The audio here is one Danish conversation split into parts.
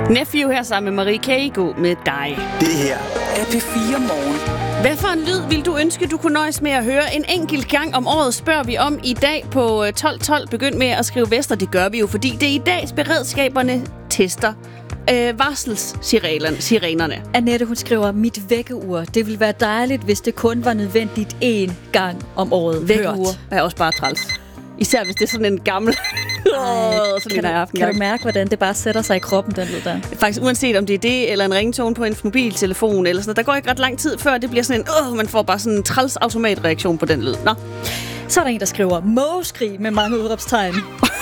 Nephew her sammen med Marie Kægo med dig. Det her er P4 Morgen. Hvad for en lyd vil du ønske, du kunne nøjes med at høre en enkelt gang om året, spørger vi om i dag på 12.12. Begynd med at skrive Vester, det gør vi jo, fordi det er i dags beredskaberne tester varselssirenerne. Annette, hun skriver, mit vækkeur. Det ville være dejligt, hvis det kun var nødvendigt én gang om året. Vækkeur er også bare træls. Især hvis det er sådan en gammel... Kan du mærke, hvordan det bare sætter sig i kroppen, den lyd der? Faktisk uanset om det er det, eller en ringtone på en mobiltelefon, eller sådan, der går ikke ret lang tid, før det bliver sådan en... man får bare sådan en træls automatreaktion på den lyd. Nå. Så er der en, der skriver, mågeskrig med mange udråbstegn.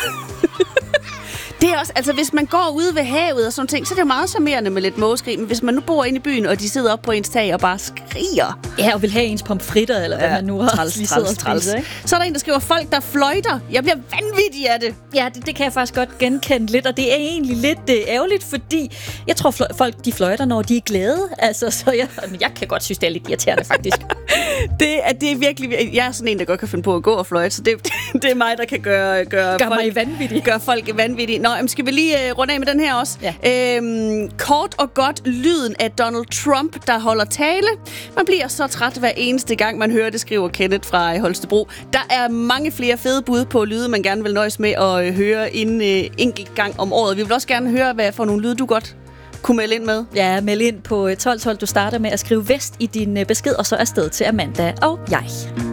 Det er også, altså hvis man går ude ved havet og sådan ting, så er det jo meget charmerende med lidt mågeskrig. Men hvis man nu bor inde i byen, og de sidder op på ens tag og bare skriger. Ja, og vil have ens pomfritter, eller hvad man nu har. Træls. Så er der en, der skriver, folk der fløjter. Jeg bliver vanvittig af det. Ja, det kan jeg faktisk godt genkende lidt, og det er egentlig lidt ærgerligt, fordi jeg tror, folk de fløjter, når de er glade. Altså, så jeg kan godt synes, det er lidt irriterende, faktisk. det er virkelig... Jeg er sådan en, der godt kan finde på at gå og fløjte, så det er mig, der kan gøre mig vanvittig. Gør folk vanvittige. Nå, skal vi lige runde af med den her også? Ja. Kort og godt lyden af Donald Trump, der holder tale. Man bliver så træt hver eneste gang, man hører det, skriver Kenneth fra Holstebro. Der er mange flere fede bud på lyde, man gerne vil nøjes med at høre en enkelt gang om året. Vi vil også gerne høre, hvad for nogle lyde du godt kunne melde ind med. Ja, meld ind på 12.12. Du starter med at skrive Vest i din besked, og så afsted til Amanda og jeg.